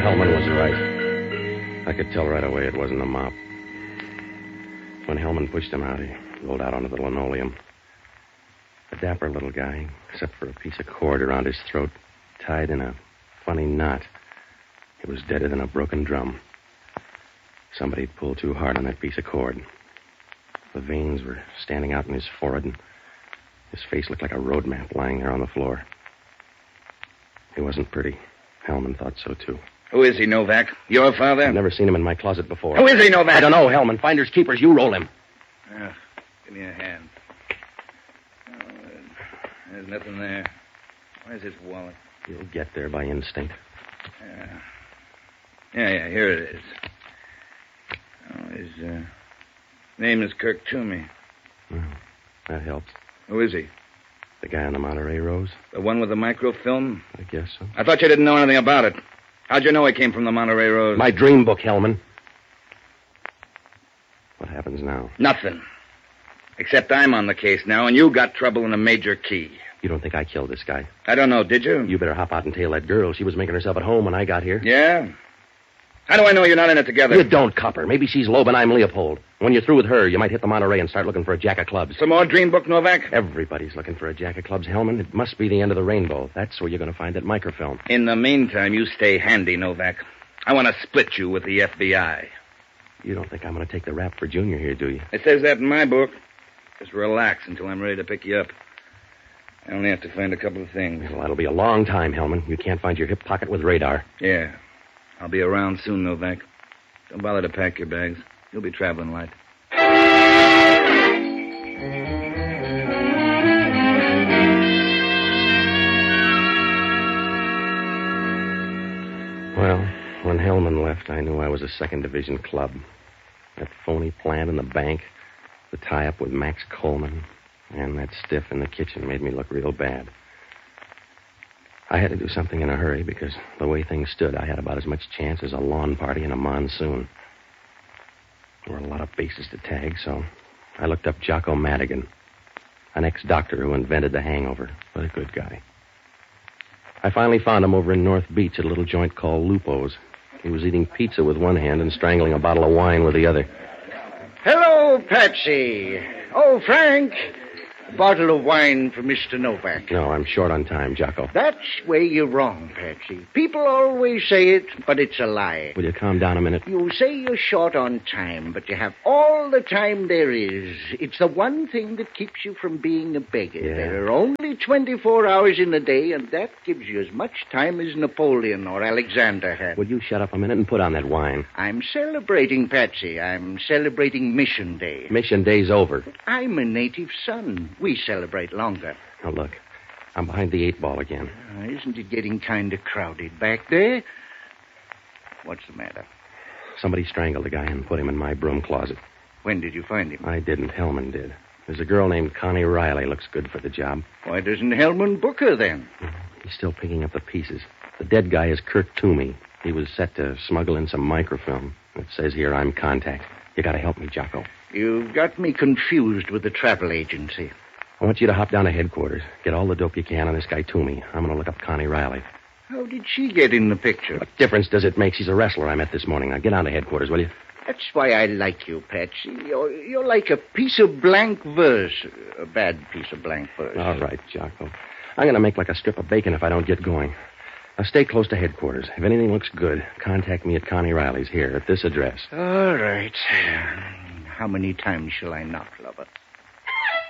Hellman was right. I could tell right away it wasn't a mop. When Hellman pushed him out, he rolled out onto the linoleum. A dapper little guy, except for a piece of cord around his throat, tied in a funny knot. He was deader than a broken drum. Somebody pulled too hard on that piece of cord. The veins were standing out in his forehead, and his face looked like a road map lying there on the floor. He wasn't pretty. Hellman thought so, too. Who is he, Novak? Your father? I've never seen him in my closet before. Who is he, Novak? I don't know, Hellman. Finders keepers, you roll him. Give me a hand. Oh, there's nothing there. Where's his wallet? You'll get there by instinct. Yeah, here it is. Oh, his name is Kirk Toomey. Well, that helps. Who is he? The guy on the Monterey Rose? The one with the microfilm? I guess so. I thought you didn't know anything about it. How'd you know he came from the Monterey Rose? My dream book, Hellman. What happens now? Nothing. Except I'm on the case now, and you got trouble in a major key. You don't think I killed this guy? I don't know, did you? You better hop out and tail that girl. She was making herself at home when I got here. Yeah? How do I know you're not in it together? You don't, copper. Maybe she's Loeb and I'm Leopold. When you're through with her, you might hit the Monterey and start looking for a jack of clubs. Some more dream book, Novak? Everybody's looking for a jack of clubs, Hellman. It must be the end of the rainbow. That's where you're going to find that microfilm. In the meantime, you stay handy, Novak. I want to split you with the FBI. You don't think I'm going to take the rap for Junior here, do you? It says that in my book. Just relax until I'm ready to pick you up. I only have to find a couple of things. Well, that'll be a long time, Hellman. You can't find your hip pocket with radar. Yeah. I'll be around soon, Novak. Don't bother to pack your bags. You'll be traveling light. Well, when Hellman left, I knew I was a second division club. That phony plant in the bank, the tie-up with Max Coleman, and that stiff in the kitchen made me look real bad. I had to do something in a hurry because the way things stood, I had about as much chance as a lawn party in a monsoon. There were a lot of bases to tag, so I looked up Jocko Madigan, an ex-doctor who invented the hangover, but a good guy. I finally found him over in North Beach at a little joint called Lupo's. He was eating pizza with one hand and strangling a bottle of wine with the other. Hello, Patsy. Oh, Frank. A bottle of wine for Mr. Novak. No, I'm short on time, Jocko. That's where you're wrong, Patsy. People always say it, but it's a lie. Will you calm down a minute? You say you're short on time, but you have all the time there is. It's the one thing that keeps you from being a beggar. Yeah. There are only 24 hours in a day, and that gives you as much time as Napoleon or Alexander had. Will you shut up a minute and put on that wine? I'm celebrating, Patsy. I'm celebrating Mission Day. Mission Day's over. I'm a native son. We celebrate longer. Now, look, I'm behind the 8 ball again. Isn't it getting kind of crowded back there? What's the matter? Somebody strangled the guy and put him in my broom closet. When did you find him? I didn't. Hellman did. There's a girl named Connie Riley. Looks good for the job. Why doesn't Hellman book her then? He's still picking up the pieces. The dead guy is Kirk Toomey. He was set to smuggle in some microfilm. It says here I'm contact. You gotta help me, Jocko. You've got me confused with the travel agency. I want you to hop down to headquarters. Get all the dope you can on this guy Toomey. I'm gonna look up Connie Riley. How did she get in the picture? What difference does it make? She's a wrestler I met this morning. Now get down to headquarters, will you? That's why I like you, Patsy. You're like a piece of blank verse. A bad piece of blank verse. All right, Jocko. I'm gonna make like a strip of bacon if I don't get going. Now stay close to headquarters. If anything looks good, contact me at Connie Riley's here at this address. All right. How many times shall I knock, lover?